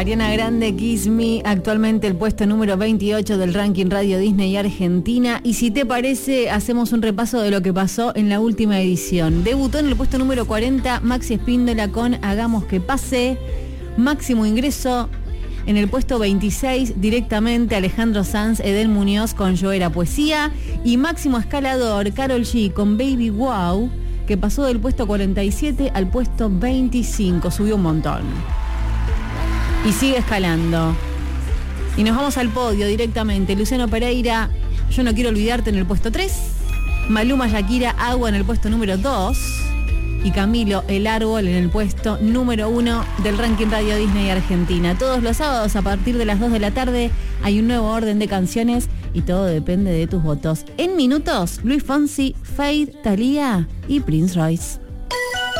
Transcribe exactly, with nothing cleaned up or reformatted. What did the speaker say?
Ariana Grande, Kiss Me, actualmente el puesto número veintiocho del ranking Radio Disney Argentina. Y si te parece, hacemos un repaso de lo que pasó en la última edición. Debutó en el puesto número cuarenta Maxi Espíndola con Hagamos que pase. Máximo ingreso en el puesto veintiséis, directamente Alejandro Sanz, Edel Muñoz con Yo Era Poesía. Y máximo escalador, Karol G con Baby Wow, que pasó del puesto cuarenta y siete al puesto veinticinco, subió un montón. Y sigue escalando. Y nos vamos al podio directamente. Luciano Pereira, Yo No Quiero Olvidarte en el puesto tres. Maluma Shakira, Agua en el puesto número dos. Y Camilo, El Árbol en el puesto número uno del ranking Radio Disney Argentina. Todos los sábados a partir de las dos de la tarde hay un nuevo orden de canciones y todo depende de tus votos. En minutos, Luis Fonsi, Fade, Thalía y Prince Royce.